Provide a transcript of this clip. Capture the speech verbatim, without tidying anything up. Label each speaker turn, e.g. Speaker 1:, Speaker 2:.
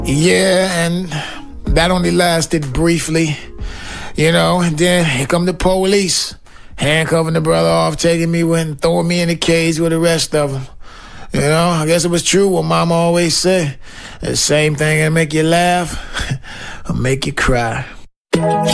Speaker 1: Yeah, and that only lasted briefly, you know, and then here come the police, handcuffing the brother off, taking me and throwing me in the cage with the rest of them. You know, I guess it was true what Mama always said. The same thing that make you laugh will make you cry.